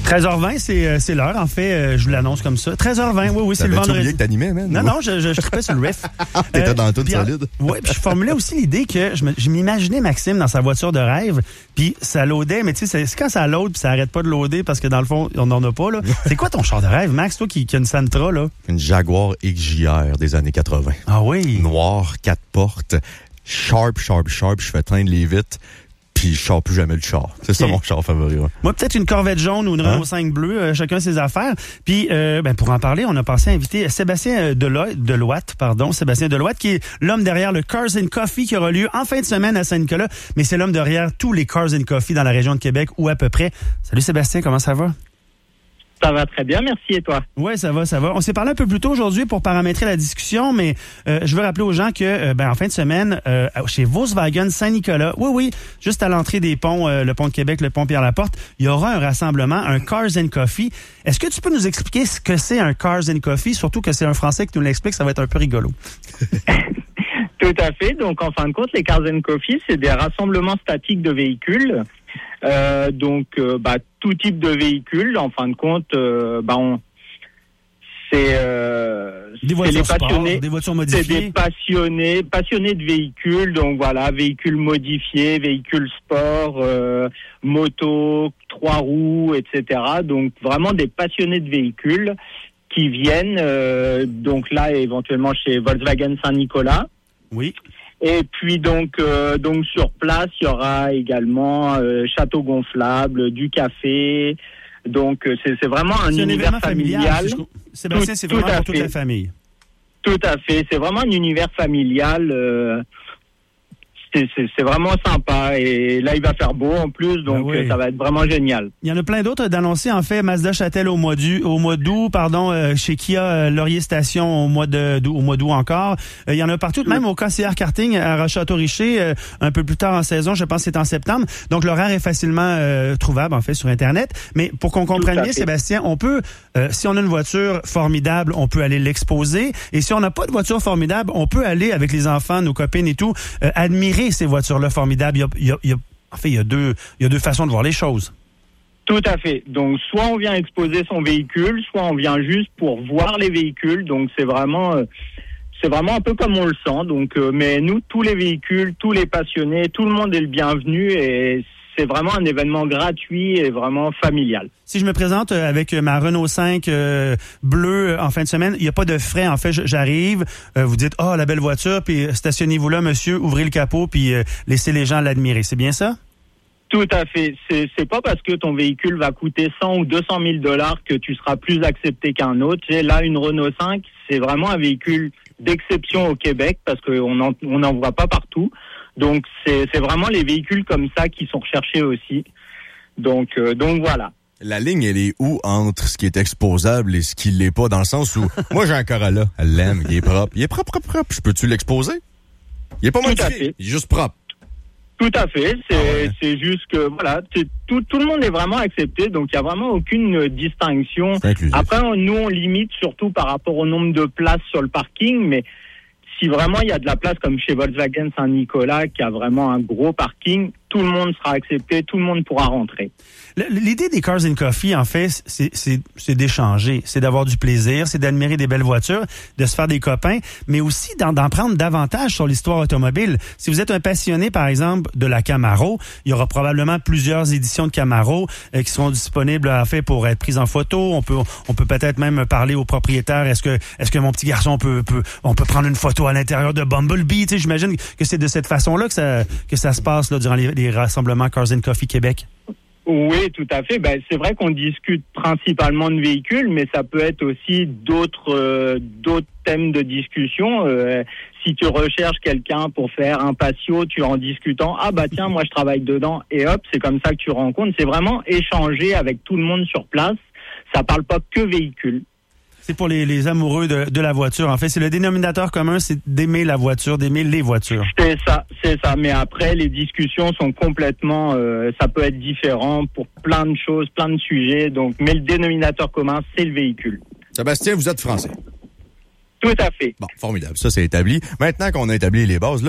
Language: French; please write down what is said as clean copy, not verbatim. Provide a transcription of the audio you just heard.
13h20, c'est l'heure, en fait, je vous l'annonce comme ça. 13h20, oui, c'est le vendredi. T'avais oublié que t'animais, man? Non, je trippais sur le riff. T'étais dans tout solide. Oui, puis je formulais aussi l'idée que je m'imaginais Maxime dans sa voiture de rêve, puis ça loadait, mais tu sais, c'est quand ça load puis ça arrête pas de loader parce que dans le fond, on n'en a pas, là. C'est quoi ton char de rêve, Max, toi qui a une Sentra, là? Une Jaguar XJR des années 80. Ah oui? Noir, 4 portes, sharp, je fais teindre les vitres. Puis je sors plus jamais le char. C'est ça mon char favori. Ouais. Moi, peut-être une Corvette jaune ou une Renault 5 bleue, chacun ses affaires. Puis, pour en parler, on a pensé à inviter Sébastien Deloitte, qui est l'homme derrière le Cars & Coffee qui aura lieu en fin de semaine à Saint-Nicolas. Mais c'est l'homme derrière tous les Cars & Coffee dans la région de Québec ou à peu près. Salut Sébastien, comment ça va? Ça va très bien, merci. Et toi? Oui, ça va. On s'est parlé un peu plus tôt aujourd'hui pour paramétrer la discussion, mais je veux rappeler aux gens que en fin de semaine, chez Volkswagen Saint-Nicolas, oui, juste à l'entrée des ponts, le pont de Québec, le pont Pierre-Laporte, il y aura un rassemblement, un Cars & Coffee. Est-ce que tu peux nous expliquer ce que c'est un Cars & Coffee? Surtout que c'est un Français qui nous l'explique, ça va être un peu rigolo. Tout à fait. Donc, en fin de compte, les Cars & Coffee, c'est des rassemblements statiques de véhicules. Tout type de véhicule, en fin de compte, des voitures passionnés, sport, des voitures modifiées. C'est des passionnés de véhicules, donc voilà, véhicules modifiés, véhicules sport, moto, 3 roues, etc. Donc vraiment des passionnés de véhicules qui viennent, donc là éventuellement chez Volkswagen Saint-Nicolas. Oui. Et puis donc sur place, il y aura également château gonflable, du café. Donc c'est vraiment un univers familial. Sébastien, c'est vraiment pour toute la famille. Tout à fait, c'est vraiment un univers familial. C'est vraiment sympa et là il va faire beau en plus, donc ça va être vraiment génial. Il y en a plein d'autres d'annoncés en fait. Mazda Châtel au mois d'août, chez Kia Laurier Station au mois d'août encore. Il y en a partout, même au KCR Karting à Château-Richer un peu plus tard en saison, je pense que c'est en septembre. Donc l'horaire est facilement trouvable en fait sur internet. Mais pour qu'on comprenne bien, Sébastien, on peut si on a une voiture formidable, on peut aller l'exposer, et si on n'a pas de voiture formidable, on peut aller avec les enfants, nos copines et tout, admirer ces voitures-là formidables. Il y a deux façons de voir les choses. Tout à fait. Donc, soit on vient exposer son véhicule, soit on vient juste pour voir les véhicules. Donc, c'est vraiment un peu comme on le sent. Donc, mais nous, tous les véhicules, tous les passionnés, tout le monde est le bienvenu et c'est vraiment un événement gratuit et vraiment familial. Si je me présente avec ma Renault 5 bleue en fin de semaine, il n'y a pas de frais. En fait, j'arrive, vous dites « Ah, la belle voiture », puis stationnez-vous là, monsieur, ouvrez le capot, puis laissez les gens l'admirer. C'est bien ça? Tout à fait. C'est pas parce que ton véhicule va coûter 100 ou 200 000 $ que tu seras plus accepté qu'un autre. Là, une Renault 5, c'est vraiment un véhicule d'exception au Québec parce qu'on n'en voit pas partout. Donc, c'est vraiment les véhicules comme ça qui sont recherchés aussi. Donc voilà. La ligne, elle est où entre ce qui est exposable et ce qui l'est pas, dans le sens où, moi, j'ai un Corolla, elle l'aime, il est propre. Il est propre. Je peux-tu l'exposer? Il est pas modifié, il est juste propre. Tout à fait. C'est juste que, voilà, tout le monde est vraiment accepté, donc il n'y a vraiment aucune distinction. Après, nous, on limite surtout par rapport au nombre de places sur le parking, mais si vraiment il y a de la place comme chez Volkswagen Saint-Nicolas, qui a vraiment un gros parking, tout le monde sera accepté, tout le monde pourra rentrer. L'idée des Cars & Coffee, en fait, c'est d'échanger, c'est d'avoir du plaisir, c'est d'admirer des belles voitures, de se faire des copains, mais aussi d'en prendre davantage sur l'histoire automobile. Si vous êtes un passionné, par exemple, de la Camaro, il y aura probablement plusieurs éditions de Camaro qui seront disponibles, en fait, pour être prises en photo. On peut peut-être même parler aux propriétaires. Est-ce que mon petit garçon on peut prendre une photo à l'intérieur de Bumblebee? Tu sais, j'imagine que c'est de cette façon-là que ça se passe là durant les rassemblements Cars & Coffee Québec. Oui, tout à fait. C'est vrai qu'on discute principalement de véhicules, mais ça peut être aussi d'autres thèmes de discussion. Si tu recherches quelqu'un pour faire un patio, tu en discutant, tiens, moi je travaille dedans, et hop, c'est comme ça que tu rencontres. C'est vraiment échanger avec tout le monde sur place. Ça parle pas que véhicules. C'est pour les amoureux de la voiture. En fait, c'est le dénominateur commun, c'est d'aimer la voiture, d'aimer les voitures. C'est ça. Mais après, les discussions sont complètement, ça peut être différent pour plein de choses, plein de sujets. Donc, mais le dénominateur commun, c'est le véhicule. Sébastien, vous êtes français. Tout à fait. Bon, formidable. Ça, c'est établi. Maintenant qu'on a établi les bases, là,